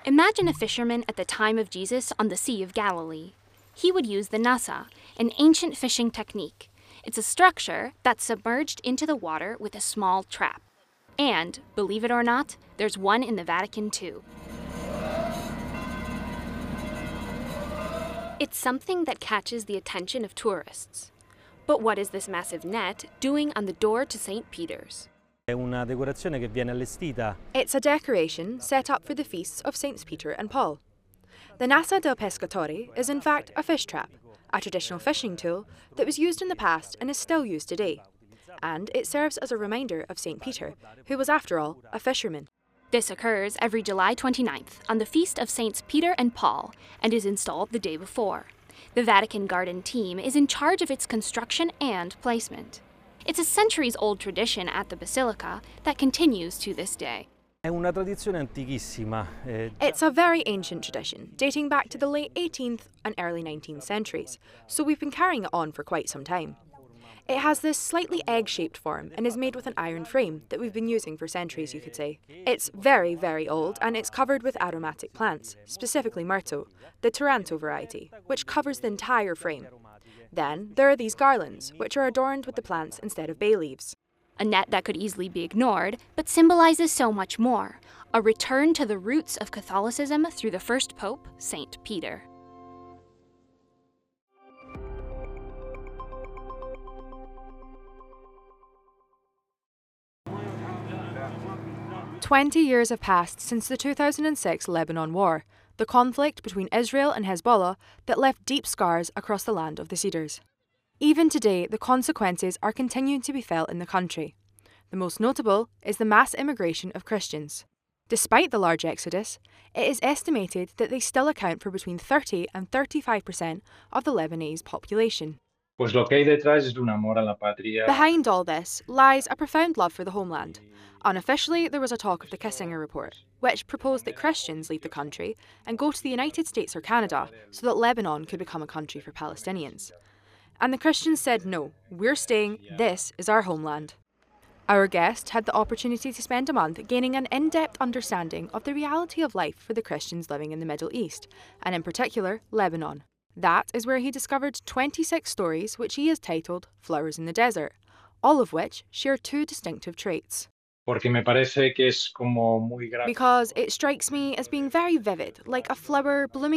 Imagine a fisherman at the time of Jesus on the Sea of Galilee. He would use the nasa, an ancient fishing technique. It's a structure that's submerged into the water with a small trap. And, believe it or not, there's one in the Vatican too. It's something that catches the attention of tourists. But what is this massive net doing on the door to St. Peter's? It's a decoration set up for the feasts of Saints Peter and Paul. The Nasa del Pescatore is in fact a fish trap, a traditional fishing tool that was used in the past and is still used today. And it serves as a reminder of St. Peter, who was after all a fisherman. This occurs every July 29th on the feast of Saints Peter and Paul and is installed the day before. The Vatican Garden team is in charge of its construction and placement. It's a centuries-old tradition at the Basilica that continues to this day. It's a very ancient tradition, dating back to the late 18th and early 19th centuries, so we've been carrying it on for quite some time. It has this slightly egg-shaped form and is made with an iron frame that we've been using for centuries, you could say. It's very, very old and it's covered with aromatic plants, specifically myrtle, the Taranto variety, which covers the entire frame. Then there are these garlands, which are adorned with the plants instead of bay leaves. A net that could easily be ignored, but symbolizes so much more. A return to the roots of Catholicism through the first pope, St. Peter. "20 years have passed since the 2006 Lebanon War, the conflict between Israel and Hezbollah that left deep scars across the land of the Cedars. Even today, the consequences are continuing to be felt in the country. The most notable is the mass immigration of Christians. Despite the large exodus, it is estimated that they still account for between 30 and 35% of the Lebanese population. Behind all this lies a profound love for the homeland. Unofficially, there was a talk of the Kissinger Report, which proposed that Christians leave the country and go to the United States or Canada so that Lebanon could become a country for Palestinians. And the Christians said no, we're staying, this is our homeland. Our guest had the opportunity to spend a month gaining an in-depth understanding of the reality of life for the Christians living in the Middle East, and in particular, Lebanon. That is where he discovered 26 stories which he has titled Flowers in the Desert, all of which share two distinctive traits. Because it strikes me as being very vivid, like a flower blooming